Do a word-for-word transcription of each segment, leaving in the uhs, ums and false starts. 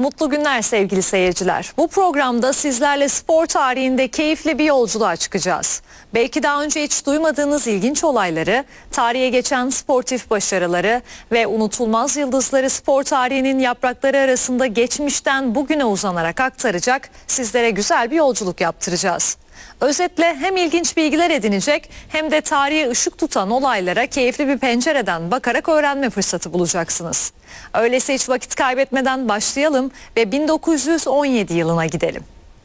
Mutlu günler sevgili seyirciler. Bu programda sizlerle spor tarihinde keyifli bir yolculuğa çıkacağız. Belki daha önce hiç duymadığınız ilginç olayları, tarihe geçen sportif başarıları ve unutulmaz yıldızları spor tarihinin yaprakları arasında geçmişten bugüne uzanarak aktaracak, sizlere güzel bir yolculuk yaptıracağız. Özetle hem ilginç bilgiler edinecek hem de tarihe ışık tutan olaylara keyifli bir pencereden bakarak öğrenme fırsatı bulacaksınız. Öyleyse hiç vakit kaybetmeden başlayalım ve bin dokuz yüz on yedi yılına gidelim.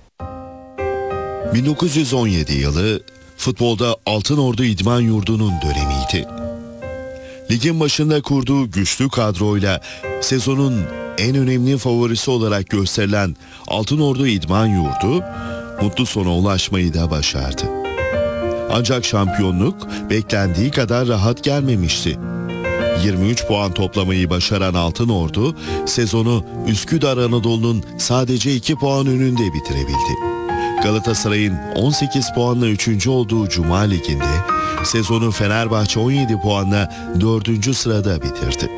bin dokuz yüz on yedi yılı futbolda Altınordu İdman Yurdu'nun dönemiydi. Ligin başında kurduğu güçlü kadroyla sezonun en önemli favorisi olarak gösterilen Altınordu İdman Yurdu mutlu sona ulaşmayı da başardı. Ancak şampiyonluk beklendiği kadar rahat gelmemişti. yirmi üç puan toplamayı başaran Altınordu sezonu Üsküdar Anadolu'nun sadece iki puan önünde bitirebildi. Galatasaray'ın on sekiz puanla üçüncü olduğu Cuma Ligi'nde sezonu Fenerbahçe on yedi puanla dördüncü sırada bitirdi.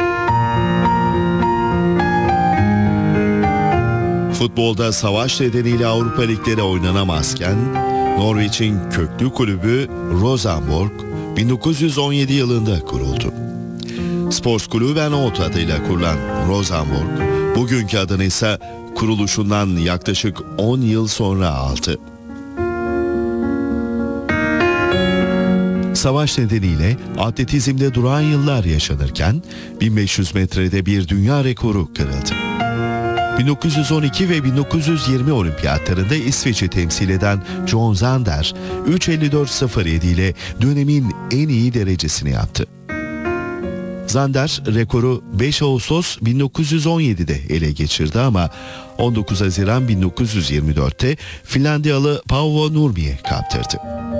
Futbolda savaş nedeniyle Avrupa Ligleri oynanamazken Norveç'in köklü kulübü Rosenborg bin dokuz yüz on yedi yılında kuruldu. Sportsklubben Odd adıyla kurulan Rosenborg, bugünkü adını ise kuruluşundan yaklaşık on yıl sonra aldı. Savaş nedeniyle atletizmde duran yıllar yaşanırken bin beş yüz metrede bir dünya rekoru kırıldı. bin dokuz yüz on iki ve bin dokuz yüz yirmi olimpiyatlarında İsveç'i temsil eden John Zander üç elli dört sıfır yedi ile dönemin en iyi derecesini yaptı. Zander rekoru beş Ağustos bin dokuz yüz on yedide ele geçirdi ama on dokuz Haziran bin dokuz yüz yirmi dörtte Finlandiyalı Paavo Nurmi'ye kaptırdı.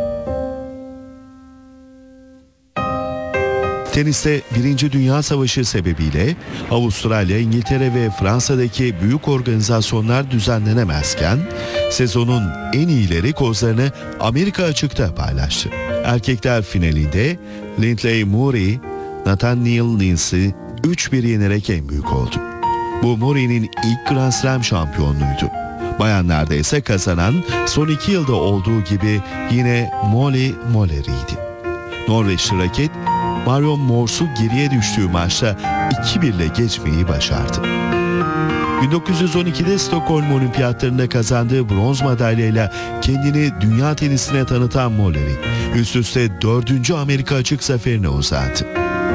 Teniste Birinci Dünya Savaşı sebebiyle Avustralya, İngiltere ve Fransa'daki büyük organizasyonlar düzenlenemezken sezonun en iyileri kozlarını Amerika açıkta paylaştı. Erkekler finalinde Lindley Murray, Nathaniel Linds'i üç bir yenerek en büyük oldu. Bu Murray'nin ilk Grand Slam şampiyonluğuydu. Bayanlarda ise kazanan son iki yılda olduğu gibi yine Molly Moller'iydi. Norveçli raket Marion Morse'u geriye düştüğü maçta iki bir ile geçmeyi başardı. bin dokuz yüz on ikide Stockholm Olimpiyatlarında kazandığı bronz madalyayla kendini dünya tenisine tanıtan Molleri, üst üste dördüncü Amerika açık zaferine uzattı.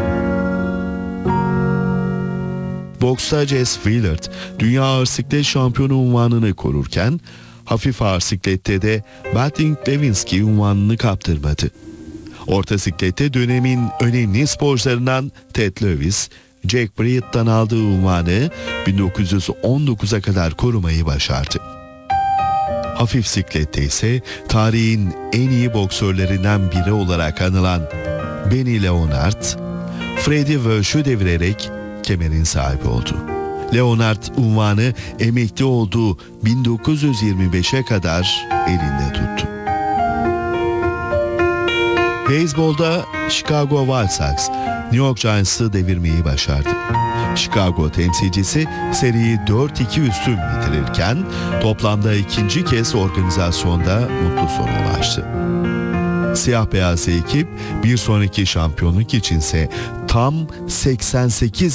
Boksta Jess Willard, dünya ağır siklet şampiyonu unvanını korurken, hafif ağır siklette de Battling Lewinsky unvanını kaptırmadı. Orta siklette dönemin önemli sporcularından Ted Lewis, Jack Bryatt'tan aldığı unvanı bin dokuz yüz on dokuza kadar korumayı başardı. Hafif siklette ise tarihin en iyi boksörlerinden biri olarak anılan Benny Leonard, Freddie Walsh'u devirerek kemerin sahibi oldu. Leonard unvanı emekli olduğu bin dokuz yüz yirmi beşe kadar elinde tuttu. Beyzbolda Chicago White Sox, New York Giants'ı devirmeyi başardı. Chicago temsilcisi seriyi dört iki üstün bitirirken toplamda ikinci kez organizasyonda mutlu sona ulaştı. Siyah beyaz ekip bir sonraki şampiyonluk içinse tam seksen sekiz